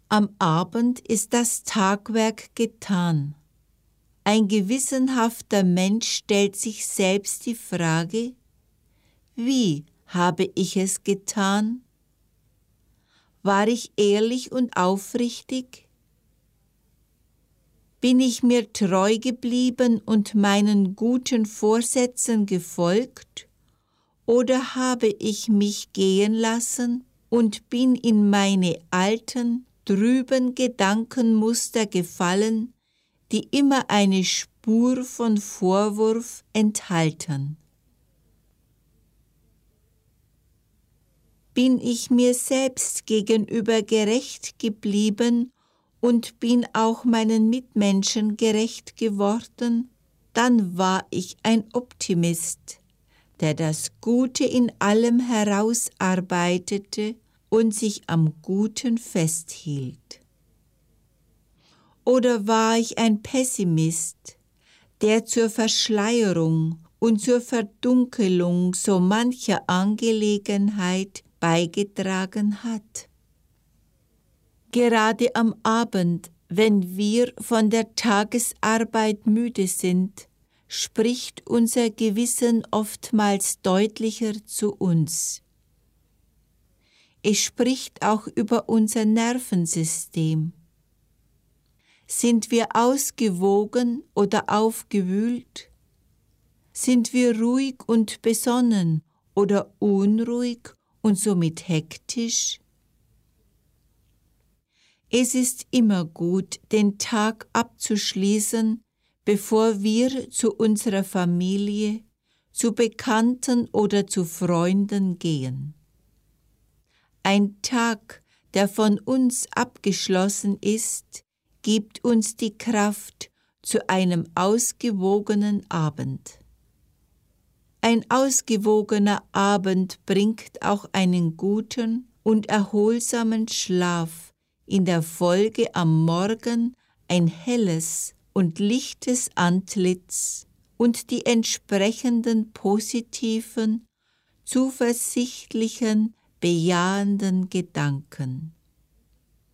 Am Abend ist das Tagwerk getan. Ein gewissenhafter Mensch stellt sich selbst die Frage: Wie habe ich es getan? War ich ehrlich und aufrichtig? Bin ich mir treu geblieben und meinen guten Vorsätzen gefolgt? Oder habe ich mich gehen lassen und bin in meine alten, trüben Gedankenmuster gefallen, die immer eine Spur von Vorwurf enthalten? Bin ich mir selbst gegenüber gerecht geblieben und bin auch meinen Mitmenschen gerecht geworden? Dann war ich ein Optimist, der das Gute in allem herausarbeitete und sich am Guten festhielt. Oder war ich ein Pessimist, der zur Verschleierung und zur Verdunkelung so mancher Angelegenheit beigetragen hat? Gerade am Abend, wenn wir von der Tagesarbeit müde sind, spricht unser Gewissen oftmals deutlicher zu uns. Es spricht auch über unser Nervensystem. Sind wir ausgewogen oder aufgewühlt? Sind wir ruhig und besonnen oder unruhig und somit hektisch? Es ist immer gut, den Tag abzuschließen, bevor wir zu unserer Familie, zu Bekannten oder zu Freunden gehen. Ein Tag, der von uns abgeschlossen ist, gibt uns die Kraft zu einem ausgewogenen Abend. Ein ausgewogener Abend bringt auch einen guten und erholsamen Schlaf, in der Folge am Morgen ein helles und lichtes Antlitz und die entsprechenden positiven, zuversichtlichen, bejahenden Gedanken.